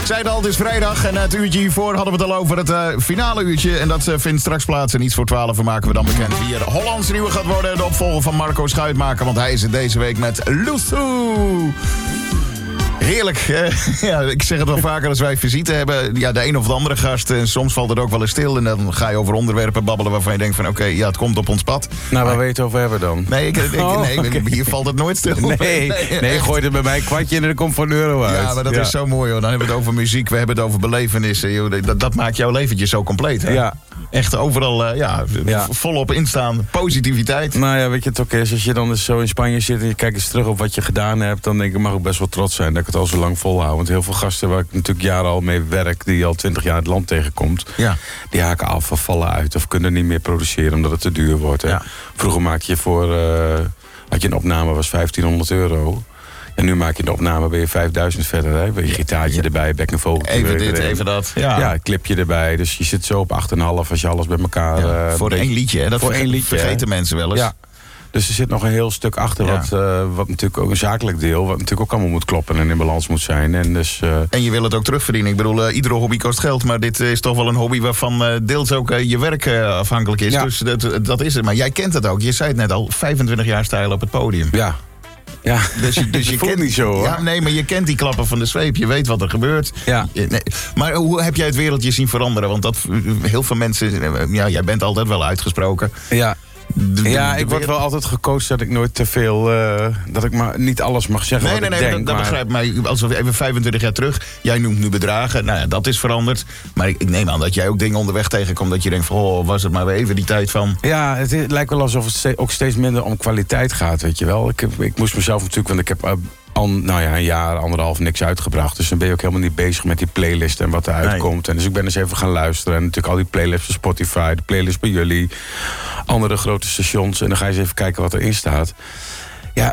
zei al, het is vrijdag en het uurtje hiervoor hadden we het al over het finale uurtje. En dat vindt straks plaats en iets voor 12 maken we dan bekend wie er Hollands nieuwe gaat worden. De opvolger van Marco Schuitmaker, want hij is het deze week met Luthu. Heerlijk. Ja, ik zeg het wel vaker als wij visite hebben. Ja, de een of de andere gast. En soms valt het ook wel eens stil. En dan ga je over onderwerpen babbelen waarvan je denkt van oké, ja, het komt op ons pad. Nou, waar wil je het over hebben dan? Nee, hier valt het nooit stil. Nee, gooi er bij mij een kwartje en er komt van €1 uit. Ja, maar dat is zo mooi hoor. Dan hebben we het over muziek, we hebben het over belevenissen. Joh. Dat maakt jouw leventje zo compleet. Hè? Ja. Echt overal volop instaan. Positiviteit. Nou ja, weet je, het ook is, als je dan dus zo in Spanje zit en je kijkt eens terug op wat je gedaan hebt, dan denk ik, mag ik best wel trots zijn dat ik het al zo lang volhoud. Want heel veel gasten waar ik natuurlijk jaren al mee werk, die al 20 jaar het land tegenkomt, die haken af of vallen uit of kunnen niet meer produceren omdat het te duur wordt. Hè. Ja. Vroeger maak je had je een opname, was €1500. En nu maak je de opname, ben je 5000 verder. Hè? Ben je gitaartje erbij, bek en vogeltje. Even dit, even dat. Ja, clipje erbij. Dus je zit zo op 8,5 als je alles bij elkaar... voor één liedje, hè? Dat voor één liedje vergeten mensen wel eens. Ja. Dus er zit nog een heel stuk achter, wat natuurlijk ook een zakelijk deel, wat natuurlijk ook allemaal moet kloppen en in balans moet zijn. En, dus, en je wil het ook terugverdienen. Ik bedoel, iedere hobby kost geld, maar dit is toch wel een hobby waarvan deels ook je werk afhankelijk is. Ja. Dus dat is het. Maar jij kent het ook. Je zei het net al, 25 jaar stijl op het podium. Ja. Ja, dus je kent niet zo hoor. Ja, nee, maar je kent die klappen van de zweep. Je weet wat er gebeurt. Ja. Nee. Maar hoe heb jij het wereldje zien veranderen? Want heel veel mensen... Ja, jij bent altijd wel uitgesproken. Ja. Ik word wel altijd gecoacht dat ik nooit te veel... dat ik maar niet alles mag zeggen wat ik denk. Dat begrijp ik. Maar als we even 25 jaar terug... Jij noemt nu bedragen. Nou ja, dat is veranderd. Maar ik neem aan dat jij ook dingen onderweg tegenkomt... dat je denkt van, was het maar weer even die tijd van... Ja, het lijkt wel alsof het ook steeds minder om kwaliteit gaat, weet je wel. Ik moest mezelf natuurlijk... Want ik heb een jaar, anderhalf niks uitgebracht. Dus dan ben je ook helemaal niet bezig met die playlist en wat eruit komt. En dus ik ben eens even gaan luisteren. En natuurlijk al die playlists op Spotify, de playlist bij jullie, andere grote stations. En dan ga je eens even kijken wat erin staat. Ja,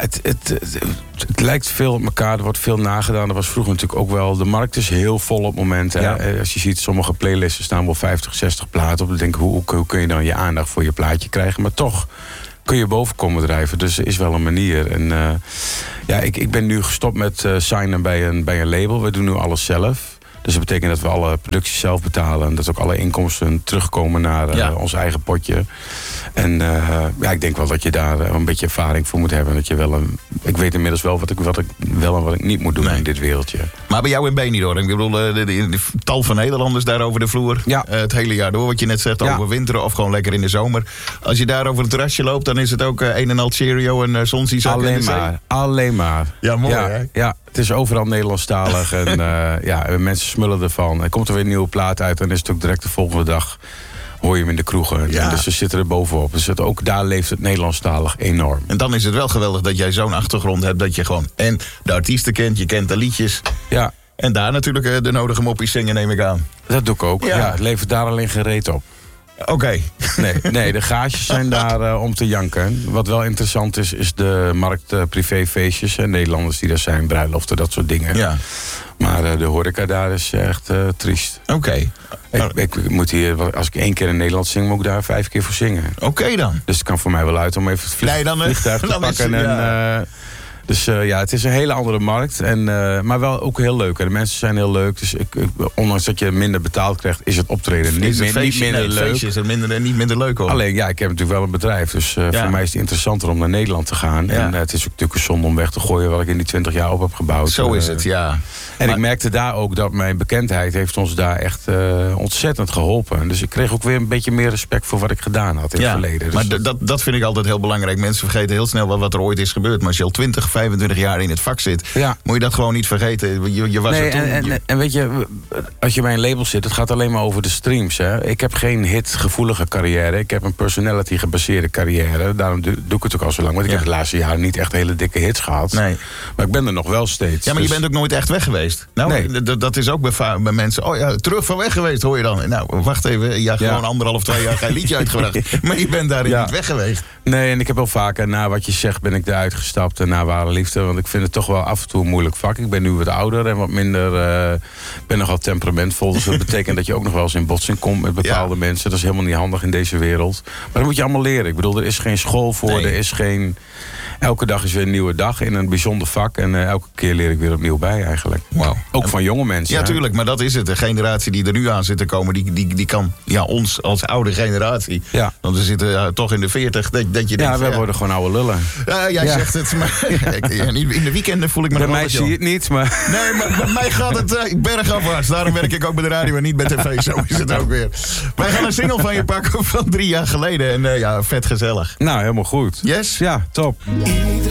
het lijkt veel op elkaar. Er wordt veel nagedaan. Dat was vroeger natuurlijk ook wel. De markt is heel vol op momenten. Ja. Als je ziet, sommige playlisten staan wel 50, 60 platen op. Dan denk ik, hoe kun je dan je aandacht voor je plaatje krijgen? Maar toch kun je boven komen drijven. Dus er is wel een manier. En ik ben nu gestopt met signen bij een label. We doen nu alles zelf. Dus dat betekent dat we alle producties zelf betalen. En dat ook alle inkomsten terugkomen naar ons eigen potje. En ik denk wel dat je daar een beetje ervaring voor moet hebben. Dat je ik weet inmiddels wel wat ik wel en wat ik niet moet doen in dit wereldje. Maar bij jou in Benidorm, ik bedoel, de tal van Nederlanders daar over de vloer. Ja. Het hele jaar door, wat je net zegt, over winteren of gewoon lekker in de zomer. Als je daar over het terrasje loopt, dan is het ook een en al Cheerio en Sonsiezak. Alleen maar. Ja, mooi hè? Ja. Het is overal Nederlandstalig en mensen smullen ervan. Er komt er weer een nieuwe plaat uit en is het ook direct de volgende dag hoor je hem in de kroegen. Ja. Dus ze zitten er bovenop. Dus ook daar leeft het Nederlandstalig enorm. En dan is het wel geweldig dat jij zo'n achtergrond hebt dat je gewoon en de artiesten kent, je kent de liedjes. Ja. En daar natuurlijk de nodige moppies zingen, neem ik aan. Dat doe ik ook. Ja, het levert daar alleen geen reet op. Oké. Nee, de gages zijn daar om te janken. Wat wel interessant is de markt privéfeestjes. Nederlanders die daar zijn, bruiloften, dat soort dingen. Ja. Maar de horeca daar is echt triest. Oké. Ik moet hier, als ik 1 keer in Nederland zing, moet ik daar 5 keer voor zingen. Oké dan. Dus het kan voor mij wel uit om even het vliegtuig te pakken. Dus het is een hele andere markt. Maar wel ook heel leuk. En de mensen zijn heel leuk. Dus ondanks dat je minder betaald krijgt, is het optreden niet minder leuk. Is het niet minder leuk hoor. Alleen, ik heb natuurlijk wel een bedrijf. Dus voor mij is het interessanter om naar Nederland te gaan. Ja. En het is ook natuurlijk een zonde om weg te gooien wat ik in die 20 jaar op heb gebouwd. Zo is het, ja. En ik merkte daar ook dat mijn bekendheid heeft ons daar echt ontzettend geholpen. Dus ik kreeg ook weer een beetje meer respect voor wat ik gedaan had in het verleden. Dus maar dat vind ik altijd heel belangrijk. Mensen vergeten heel snel wat er ooit is gebeurd. Maar als je al 25 jaar in het vak zit, moet je dat gewoon niet vergeten. Je was er toen. En weet je, als je bij een label zit, het gaat alleen maar over de streams. Hè. Ik heb geen hitgevoelige carrière. Ik heb een personality gebaseerde carrière. Daarom doe ik het ook al zo lang. Want ik heb de laatste jaren niet echt hele dikke hits gehad. Nee. Maar ik ben er nog wel steeds. Ja, maar je bent ook nooit echt weg geweest. Nou, nee. Dat is ook bij mensen. Terug van weg geweest, hoor je dan. Nou, wacht even. Gewoon 1,5, 2 jaar geen liedje uitgebracht. Maar je bent daarin niet weg geweest. Nee, en ik heb wel vaker, na wat je zegt, ben ik eruit gestapt. En na Ware Liefde. Want ik vind het toch wel af en toe een moeilijk vak. Ik ben nu wat ouder en wat minder. Ik ben nogal temperamentvol. Dus dat betekent dat je ook nog wel eens in botsing komt met bepaalde mensen. Dat is helemaal niet handig in deze wereld. Maar dat moet je allemaal leren. Ik bedoel, er is geen school voor. Nee. Er is geen. elke dag is weer een nieuwe dag in een bijzonder vak. En elke keer leer ik weer opnieuw bij eigenlijk. Wow. Ook van jonge mensen. Ja, tuurlijk, maar dat is het. De generatie die er nu aan zit te komen, die kan ons als oude generatie. Ja. Want we zitten toch in de 40, dat je denkt... Ja, we worden gewoon oude lullen. Jij zegt het, maar in de weekenden voel ik me bij nog mij zie je het niet, maar... Nee, maar bij mij gaat het bergafwaarts. Daarom werk ik ook bij de radio en niet bij tv. Zo is het ook weer. Wij gaan een single van je pakken van 3 jaar geleden. En vet gezellig. Nou, helemaal goed. Yes? Ja, top.